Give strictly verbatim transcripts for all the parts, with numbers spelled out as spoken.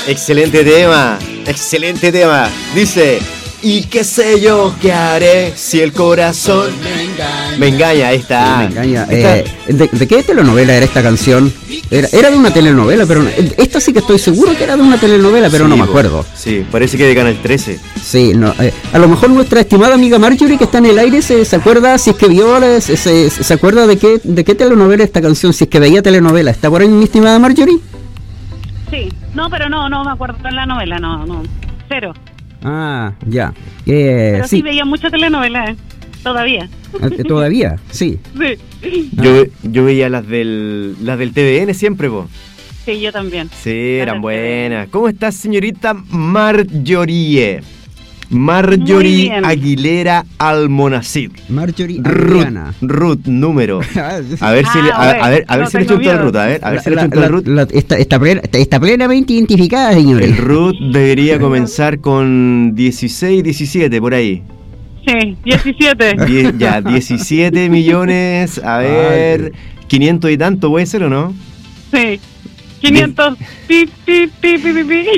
Excelente tema, excelente tema. Dice, ¿y qué sé yo qué haré si el corazón me engaña? Me engaña, ahí está. Me engaña. Eh, ¿de, ¿De qué telenovela era esta canción? Era, era de una telenovela, pero no, esta sí que estoy seguro que era de una telenovela, pero sí, no me acuerdo. Sí, parece que de Canal trece. Sí, no, eh, a lo mejor nuestra estimada amiga Marjorie, que está en el aire, se, se acuerda, si es que vio, se, se, se acuerda de qué, de qué telenovela esta canción, si es que veía telenovela. ¿Está por ahí mi estimada Marjorie? Sí, no, pero no, no me acuerdo de la novela, no, no, cero. Ah, ya. Eh, pero sí, sí veía mucha telenovela, eh, todavía. Eh, ¿Todavía? Sí. Sí. Yo, yo veía las del las del T V N siempre, po. Sí, yo también. Sí, eran buenas. ¿Cómo estás, señorita Marjorie? Marjorie Aguilera Almonacid. Marjorie Adriana. Ruth, Ruth, número. A ver si ah, le, a, a ver, a ver no si le chunto el Ruth, a ver, a ver la, si le chunto el Ruth. La, está, está, plena, está plenamente identificada, señores. El Ruth debería comenzar con dieciséis, diecisiete, por ahí. Sí, diecisiete. Die, ya, diecisiete millones, a ver, quinientos y tanto, ¿puede ser o no? Sí. quinientos. Pi, pi, pi, pi, pi, pi.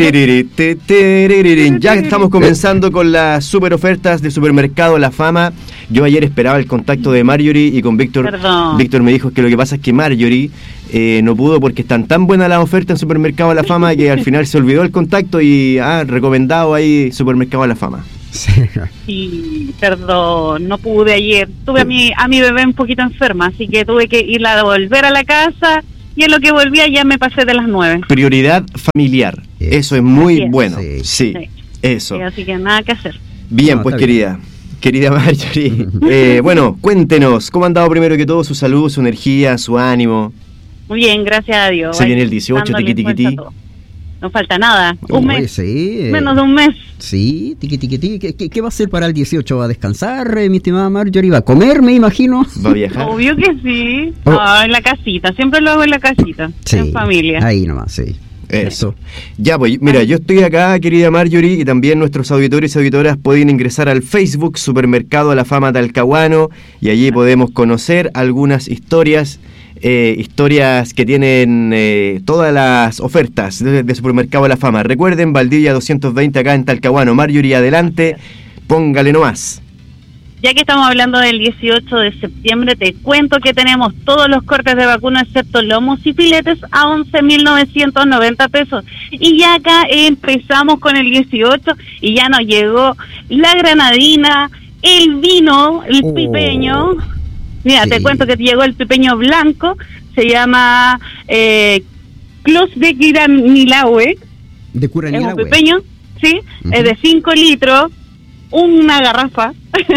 Ya estamos comenzando con las super ofertas de Supermercado La Fama. Yo ayer esperaba el contacto de Marjorie y con Víctor. Perdón. Víctor me dijo que lo que pasa es que Marjorie eh, no pudo porque están tan buenas las ofertas en Supermercado La Fama que al final se olvidó el contacto y ha ah, recomendado ahí Supermercado La Fama. Sí. sí, perdón, no pude ayer. Tuve a mi, a mi bebé un poquito enferma, así que tuve que ir a volver a la casa. Y en lo que volvía ya me pasé de las nueve. Prioridad familiar. Sí. Eso es muy es. bueno. Sí, sí. sí. Eso. Sí, así que nada que hacer. Bien, no, pues querida. Bien. Querida Marjorie. eh, bueno, cuéntenos, ¿cómo ha andado primero que todo su salud, su energía, su ánimo? Muy bien, gracias a Dios. Se viene el dieciocho, tiqui tiqui tiqui. No falta nada. Un oh, mes. Sí, eh. Menos de un mes. Sí, tiqui tiqui tiqui. ¿Qué, qué, ¿Qué va a hacer para el dieciocho? ¿Va a descansar, eh, mi estimada Marjorie? ¿Va a comer, me imagino? ¿Va a viajar? Obvio que sí. Oh. No, en la casita. Siempre lo hago en la casita. Sí, en familia. Ahí nomás, sí. Eso. Ya, pues, mira, yo estoy acá, querida Marjorie, y también nuestros auditores y auditoras pueden ingresar al Facebook Supermercado La Fama Talcahuano y allí podemos conocer algunas historias. Eh, historias que tienen eh, todas las ofertas de, de Supermercado La Fama. Recuerden, Valdivia doscientos veinte acá en Talcahuano. Marjorie, adelante, póngale nomás. Ya que estamos hablando del dieciocho de septiembre, te cuento que tenemos todos los cortes de vacuna excepto lomos y filetes a once mil novecientos noventa pesos. Y ya acá empezamos con el dieciocho y ya nos llegó la granadina, el vino, el oh. pipeño. Mira, sí. Te cuento que llegó el pipeño blanco, se llama eh, Clos de Curanilahue. De Curanilahue. Es un pipeño, sí, uh-huh. Es de cinco litros, una garrafa,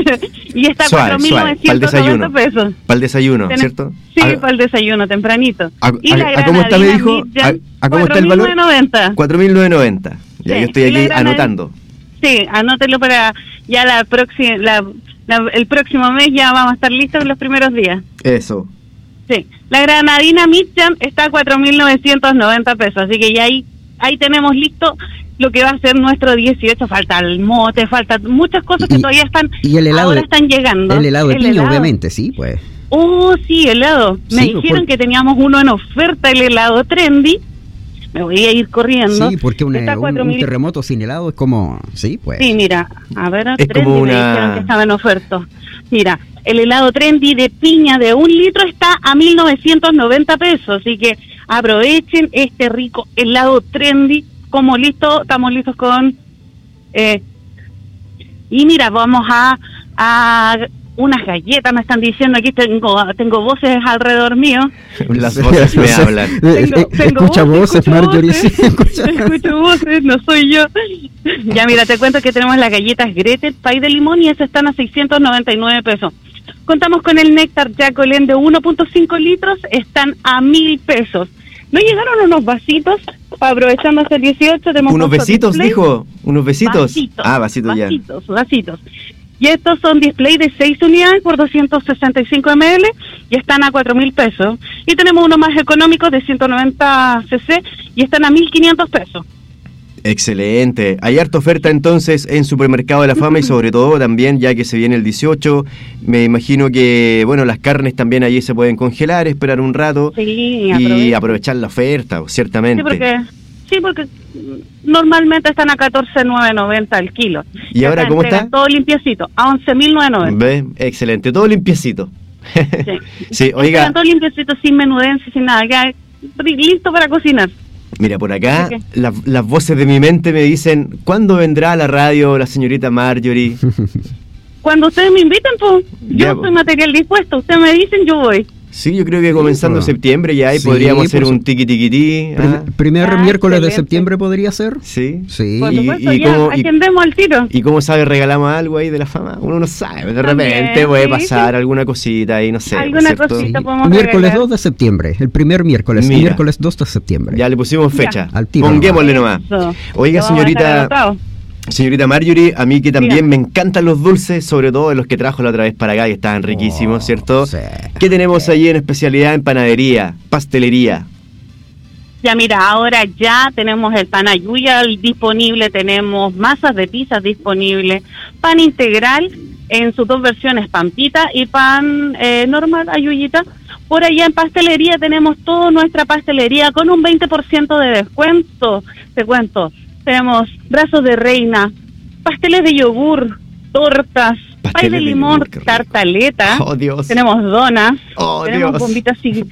y está a cuatro mil novecientos noventa pesos. Para el desayuno, Ten- ¿cierto? Sí, a, para el desayuno, tempranito. A, y a, la a ¿Cómo está, me dijo? ¿A, a cómo está el valor? cuatro mil novecientos noventa. Ya, sí, yo estoy aquí anotando. Sí, anótelo para ya la próxima... La, La, el próximo mes ya vamos a estar listos en los primeros días. Eso. Sí. La granadina Midjam está a cuatro mil novecientos noventa pesos, así que ya ahí ahí tenemos listo lo que va a ser nuestro dieciocho. Falta el mote, faltan muchas cosas y, que todavía están y el helado ahora de, están llegando. El helado de el piña, helado. Obviamente, sí, pues. Oh, sí, helado. Me sí, dijeron por... que teníamos uno en oferta, el helado trendy. Me voy a ir corriendo. Sí, porque una, un, un terremoto sin helado es como... Sí, pues. Sí, mira, a ver, es trendy como una... me dijeron que estaba en oferta. Mira, el helado trendy de piña de un litro está a mil novecientos noventa pesos, así que aprovechen este rico helado trendy. Como listo, estamos listos con... Eh, y mira, vamos a... a unas galletas, me están diciendo aquí, tengo tengo voces alrededor mío. Las voces me hablan. Tengo, tengo escucha voces, Marjorie. Voces, sí, escucha. Escucho voces, no soy yo. Ya mira, te cuento que tenemos las galletas Gretel, pay de limón, y esas están a seiscientos noventa y nueve pesos. Contamos con el néctar Jacolén de uno punto cinco litros, están a mil pesos. ¿No llegaron unos vasitos? Aprovechando hasta el dieciocho. ¿Unos besitos, display. Dijo? ¿Unos besitos? Vasitos, ah, vasitos ya. Vasitos, vasitos. Y estos son display de seis unidades por doscientos sesenta y cinco mililitros y están a cuatro mil pesos. Y tenemos uno más económico de ciento noventa centilitros y están a mil quinientos pesos. Excelente. Hay harta oferta entonces en Supermercado de la Fama y sobre todo también ya que se viene el dieciocho. Me imagino que, bueno, las carnes también allí se pueden congelar, esperar un rato sí, y aprovechar la oferta, ciertamente. Sí, porque... Sí, porque normalmente están a catorce mil novecientos noventa el kilo. ¿Y ahora cómo está? Todo limpiecito, a once mil novecientos noventa. Ve, excelente, todo limpiecito. Sí, sí, oiga. Están todo limpiecito, sin menudencia, sin nada, ya listo para cocinar. Mira, por acá Okay. la, las voces de mi mente me dicen, ¿cuándo vendrá a la radio la señorita Marjorie? Cuando ustedes me inviten, pues, Ya, yo po. soy material dispuesto. Ustedes me dicen, yo voy. Sí, yo creo que comenzando bueno. septiembre ya ahí Sí, podríamos hacer por un su- tiqui-tiqui-ti. Prim- ¿ah? primer Ah, miércoles de excelente. septiembre podría ser. Sí. Sí. Por Y- supuesto, y ya, cómo- y- agendemos al tiro. ¿Y cómo sabe, regalamos algo ahí de la fama? Uno no sabe, de También, repente puede sí, pasar sí. alguna cosita ahí, no sé. Alguna ¿cierto? cosita. Sí. podemos Miércoles regalar. dos de septiembre, el primer miércoles, Mira. miércoles dos de septiembre. Ya le pusimos fecha. al tiro Pongámosle nomás. Eso. Oiga, Lo vamos a dejar señorita, anotado. señorita Marjorie, a mí que también Dígame. me encantan los dulces, sobre todo los que trajo la otra vez para acá, que estaban riquísimos, Oh, ¿cierto? sí. ¿Qué tenemos allí en especialidad en panadería, pastelería? Ya mira, ahora ya tenemos el pan ayuya disponible, tenemos masas de pizza disponibles, pan integral en sus dos versiones, pan pita y pan eh, normal, ayuyita. Por allá en pastelería tenemos toda nuestra pastelería con un veinte por ciento de descuento. Te cuento, tenemos brazos de reina, pasteles de yogur, tortas, pay Pasteles de de limón, yogur, qué rico. tartaleta, Oh, Dios. tenemos donas, Oh, tenemos Dios. bombitas y-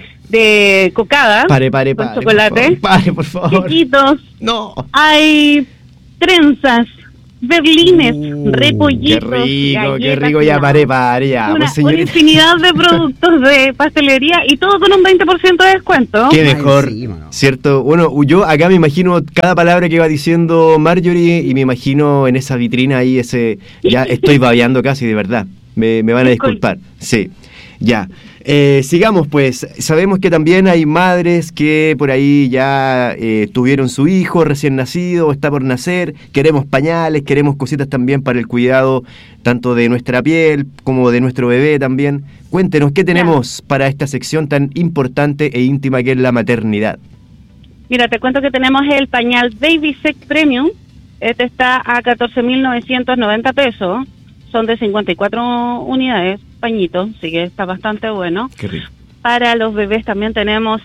de cocada, Pare, pare, con pare. chocolate. Por favor. Pare, por favor. chiquitos, No. hay trenzas, berlines, Uh, repollitos, Qué rico, qué galletas, rico. Ya no. pare, pare, ya. Una, Pues, una señorita. infinidad de productos de pastelería y todo con un veinte por ciento de descuento. Qué Más mejor, encima, ¿no? ¿cierto? Bueno, yo acá me imagino cada palabra que va diciendo Marjorie y me imagino en esa vitrina ahí ese... Ya estoy babeando casi, de verdad. Me, me van a disculpar. Sí, ya. Eh, sigamos pues. Sabemos que también hay madres que por ahí ya eh, tuvieron su hijo recién nacido o está por nacer. Queremos pañales, queremos cositas también para el cuidado tanto de nuestra piel como de nuestro bebé también. Cuéntenos, ¿qué tenemos para esta sección tan importante e íntima que es la maternidad? Mira, te cuento que tenemos el pañal Baby Sec Premium. Este está a catorce mil novecientos noventa pesos. Son de cincuenta y cuatro unidades, pañitos, así que está bastante bueno. Qué rico. Para los bebés también tenemos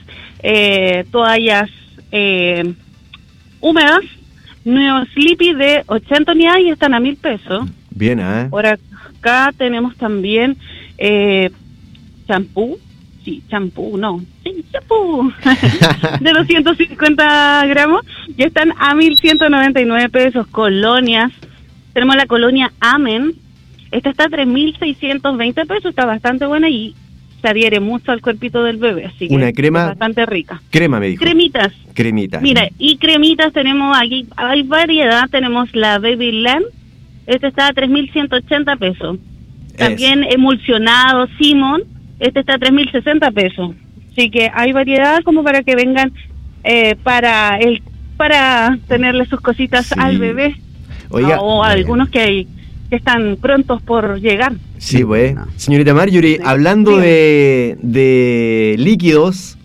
eh, toallas eh, húmedas, Neo Sleepy de ochenta unidades y están a mil pesos. Bien, ¿eh? Por acá tenemos también eh, champú, sí, champú, no, sí, champú, de doscientos cincuenta gramos y están a mil ciento noventa y nueve pesos. Colonias, tenemos la colonia Amen, esta está a tres mil seiscientos veinte pesos, está bastante buena y se adhiere mucho al cuerpito del bebé, así que Una crema- es bastante rica. Crema, me dijo. Cremitas, Cremita. mira, y cremitas tenemos aquí, hay variedad, tenemos la Baby Lamb, este está a tres mil ciento ochenta pesos. También emulsionado Simon, este está a tres mil sesenta pesos. Así que hay variedad como para que vengan eh, para el para tenerle sus cositas Sí. al bebé. Oiga, o a algunos que hay que están prontos por llegar. sí, pues. No. Señorita Marjorie, Sí. hablando Dígame. de, de líquidos,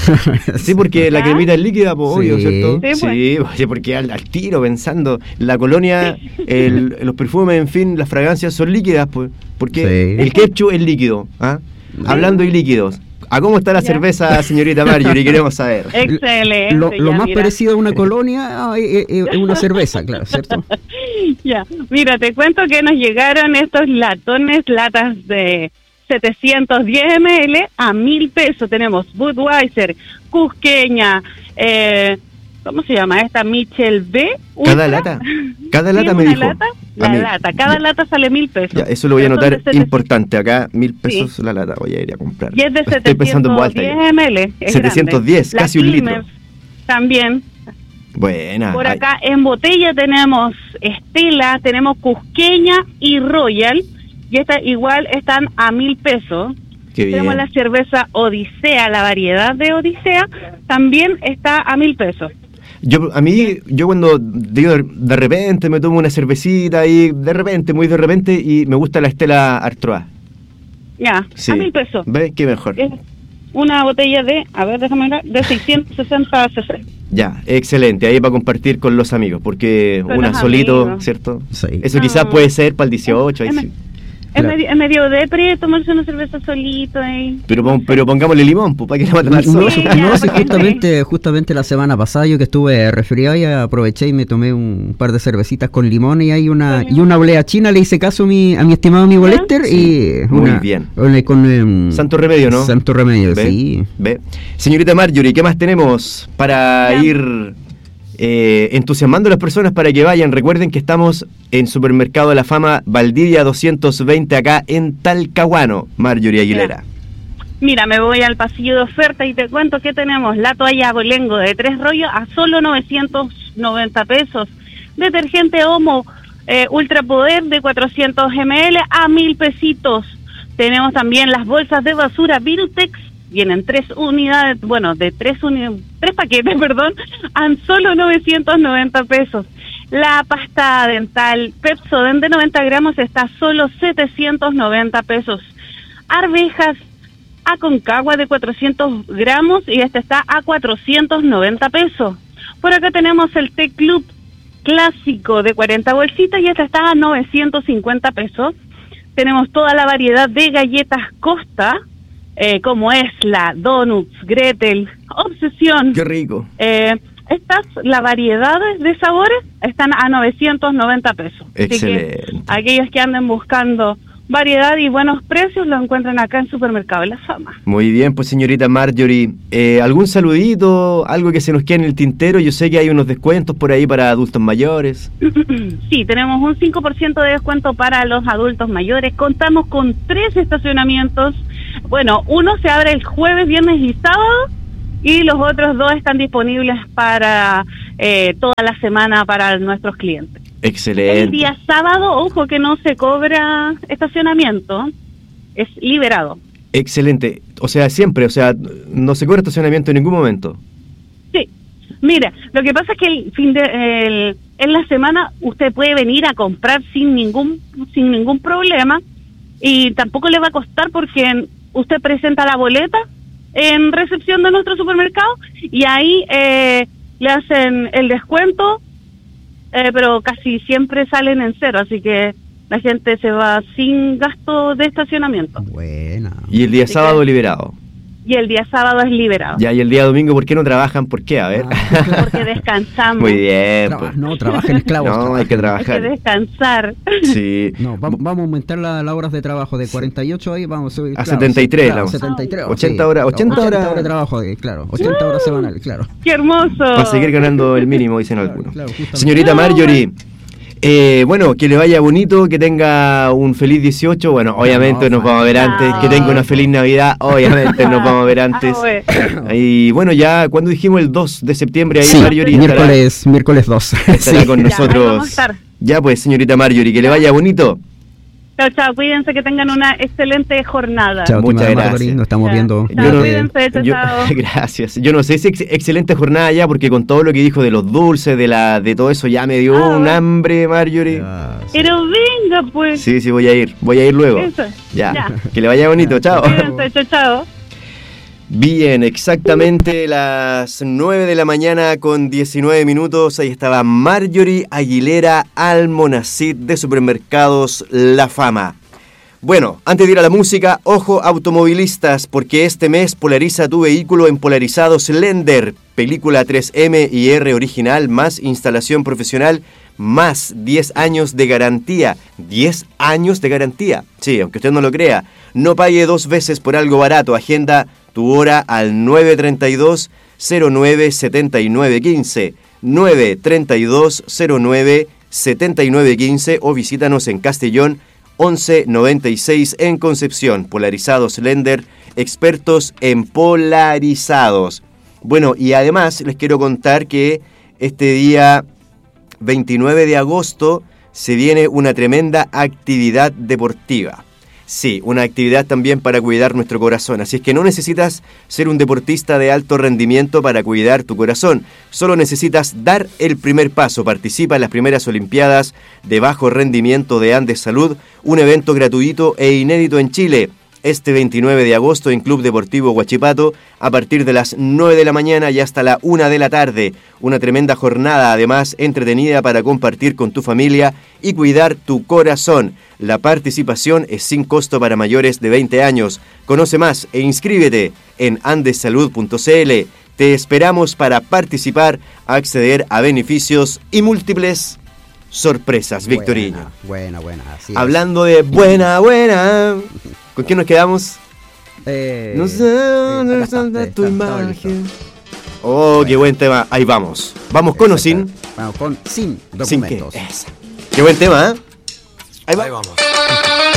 sí, porque la ¿Ya? cremita es líquida, pues, Sí. obvio, ¿cierto? Sí, pues. Sí, oye, porque al, al tiro pensando, la colonia, el, los perfumes, en fin, las fragancias son líquidas, pues, porque Sí. el ketchup es líquido, ¿ah? Hablando de líquidos, ¿a cómo está la Ya. cerveza, señorita Marjorie? Queremos saber. Excelente. Lo, lo ya, más mira. parecido a una colonia ah, eh, eh, es una cerveza, claro, ¿cierto? Ya, mira, te cuento que nos llegaron estos latones, latas de setecientos diez mililitros a mil pesos. Tenemos Budweiser, Cusqueña, eh, ¿cómo se llama esta? Michel B. ¿Cada Ultra. lata? Cada Sí, lata me una dijo. lata, A la mí. lata, cada Ya. lata sale mil pesos. Ya, eso lo voy a Pero son anotar de setecientos importante. Acá, mil pesos la lata. Voy a ir a comprar. Y es de Estoy pensando en voz alta setecientos diez ya. mililitros. es setecientos diez, grande. casi La un litro. Quilmes También. Buena. Por Ay, acá en botella tenemos Estela, tenemos Cusqueña y Royal, y esta igual están a mil pesos. qué bien. Tenemos la cerveza Odisea, la variedad de Odisea, también está a mil pesos. Yo, a mí, yo cuando digo de, de repente me tomo una cervecita y de repente, muy de repente, y me gusta la Estela Artois. Ya, Sí. a mil pesos. ¿Ve? Qué mejor. Es una botella de, a ver, déjame ver, de seiscientos sesenta cc. Ya, excelente. Ahí para compartir con los amigos, porque Con una los solito, amigos. ¿cierto? Sí. Eso No. quizás puede ser para el dieciocho. Ahí Es, sí. es Es, medio, es medio depre tomarse una cerveza solito. Eh. Pero, pero pongámosle limón, pues, para que no va a tomar No, sol. sí, no, sí, justamente, justamente la semana pasada yo que estuve resfriado y aproveché y me tomé un par de cervecitas con limón y hay una y una olea china, le hice caso a mi, a mi estimado amigo Lester sí, y muy una, bien. Una, con, um, Santo remedio, ¿no? Santo remedio, ¿Ve? sí. ¿Ve? Señorita Marjorie, ¿qué más tenemos para ya. ir eh, entusiasmando a las personas para que vayan? Recuerden que estamos en Supermercado de la Fama Valdivia doscientos veinte acá en Talcahuano, Marjorie Aguilera. Mira, me voy al pasillo de oferta y te cuento que tenemos la toalla Abolengo de tres rollos a solo novecientos noventa pesos. Detergente Omo eh, Ultra Poder de cuatrocientos mililitros a mil pesitos. Tenemos también las bolsas de basura Virutex, vienen tres unidades, bueno, de tres unidades, tres paquetes, perdón, a solo novecientos noventa pesos. La pasta dental Pepsodent de noventa gramos está a solo setecientos noventa pesos. Arvejas Aconcagua de cuatrocientos gramos y esta está a cuatrocientos noventa pesos. Por acá tenemos el Té Club clásico de cuarenta bolsitas y esta está a novecientos cincuenta pesos. Tenemos toda la variedad de galletas Costa, eh, como es la Donuts, Gretel, Obsesión. ¡Qué rico! Eh, estas, la variedad de sabores, están a novecientos noventa pesos. Excelente. Así que aquellos que anden buscando variedad y buenos precios lo encuentran acá en Supermercado de la Fama. Muy bien, pues señorita Marjorie, eh, ¿algún saludito, algo que se nos quede en el tintero? Yo sé que hay unos descuentos por ahí para adultos mayores. Sí, tenemos un cinco por ciento de descuento para los adultos mayores. Contamos con tres estacionamientos. Bueno, uno se abre el jueves, viernes y sábado y los otros dos están disponibles para eh, toda la semana para nuestros clientes. Excelente. El día sábado, ojo que no se cobra estacionamiento, es liberado. Excelente. O sea, siempre, o sea, no se cobra estacionamiento en ningún momento. Sí. Mira, lo que pasa es que el fin de el, en la semana usted puede venir a comprar sin ningún sin ningún problema y tampoco le va a costar porque usted presenta la boleta en recepción de nuestro supermercado y ahí eh, le hacen el descuento. Eh, pero casi siempre salen en cero, así que la gente se va sin gasto de estacionamiento. Buena. Y el día así sábado que, liberado. Y el día sábado es liberado. Ya, y el día domingo, ¿por qué no trabajan? ¿Por qué? A ver. Ah. Porque descansamos. Muy bien. Traba- Pues. no, trabajen esclavos. No, trabajen. hay que Hay que trabajar. descansar. Sí. No, va- vamos a aumentar las la horas de trabajo de cuarenta y ocho ahí, vamos a subir. A claro, setenta y tres, claro, la- setenta y tres, ochenta sí. horas, ochenta No, horas. de trabajo, eh, claro, ochenta horas semanales, claro. ¡Qué hermoso! Para seguir ganando el mínimo, dicen Claro, algunos. claro, justamente. Señorita Marjorie, eh, bueno, que le vaya bonito, que tenga un feliz dieciocho. Bueno, obviamente No, nos vamos a ver antes. no. Que tenga una feliz Navidad. Obviamente nos vamos a ver antes. Ah, bueno. Y bueno, ya cuando dijimos el dos de septiembre, ahí Sí, Marjorie estará, miércoles, miércoles dos. estará Sí. con Ya, ahí nosotros. vamos a estar. Ya pues, señorita Marjorie, que le vaya bonito. Chao, chao. Cuídense, que tengan una excelente jornada. Chao, Muchas estimada gracias. Marjorie, nos estamos Ya. viendo. Chao, Yo no- cuídense, chao, yo- chao. gracias. Yo no sé si ex- excelente jornada ya, porque con todo lo que dijo de los dulces, de la de todo eso, ya me dio Ah, un bueno. hambre, Marjorie. Ya, sí. Pero venga, pues. Sí, sí, voy a ir. Voy a ir luego. Eso. Ya. Ya. Que le vaya bonito. Chao. Cuídense, chao, chao. Bien, exactamente las nueve de la mañana con diecinueve minutos. Ahí estaba Marjorie Aguilera Almonacid de Supermercados La Fama. Bueno, antes de ir a la música, ojo automovilistas, porque este mes polariza tu vehículo en Polarizados Lender. Película tres eme y erre original más instalación profesional más diez años de garantía. diez años de garantía. Sí, aunque usted no lo crea. No pague dos veces por algo barato. Agenda tu hora al nueve treinta y dos cero nueve setenta y nueve quince. nueve treinta y dos cero nueve setenta y nueve quince o visítanos en Castellón once noventa y seis en Concepción. Polarizados Lender, expertos en polarizados. Bueno, y además les quiero contar que este día veintinueve de agosto se viene una tremenda actividad deportiva. Sí, una actividad también para cuidar nuestro corazón. Así es que no necesitas ser un deportista de alto rendimiento para cuidar tu corazón. Solo necesitas dar el primer paso. Participa en las primeras Olimpiadas de bajo rendimiento de Andes Salud, un evento gratuito e inédito en Chile. este veintinueve de agosto en Club Deportivo Huachipato a partir de las nueve de la mañana y hasta la una de la tarde. Una tremenda jornada, además entretenida para compartir con tu familia y cuidar tu corazón. La participación es sin costo para mayores de veinte años. Conoce más e inscríbete en andesalud punto c l. Te esperamos para participar, acceder a beneficios y múltiples sorpresas, Buena, Victorino. Buena, buena. Así Hablando de buena, buena. ¿Con quién nos quedamos? Eh, No sé eh, dónde acá está está, tu está, está imagen. listo. Oh, qué buen tema. Ahí vamos. ¿Vamos con o sin? Vamos con sin ¿Sin qué? documentos. Esa. Qué buen tema, ¿eh? Ahí va. Ahí vamos.